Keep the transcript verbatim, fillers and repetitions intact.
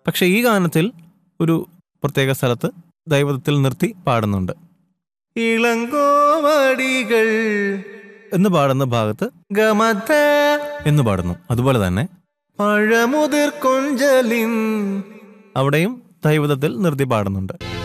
പക്ഷെ ഈ ഗാനത്തിൽ ഒരു പ്രത്യേക സ്ഥലത്ത് ദൈവത്തിൽ നിർത്തി പാടുന്നുണ്ട്. ഇളങ്കോവടികൾ എന്ന് പാടുന്ന ഭാഗത്ത് ഗമത എന്ന് പാടുന്നു. അതുപോലെ തന്നെ പഴമുതിർ കൊഞ്ചലിൻ അവിടെയും ദൈവത്തിൽ നിർത്തി പാടുന്നുണ്ട്.